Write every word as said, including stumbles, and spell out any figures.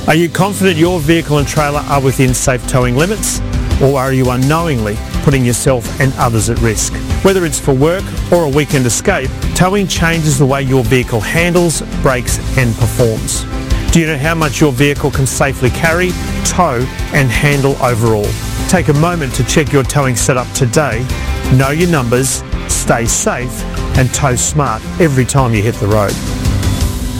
Are you confident your vehicle and trailer are within safe towing limits? Or are you unknowingly putting yourself and others at risk? Whether it's for work or a weekend escape, towing changes the way your vehicle handles, brakes and performs. Do you know how much your vehicle can safely carry, tow and handle overall? Take a moment to check your towing setup today. Know your numbers, stay safe and tow smart every time you hit the road.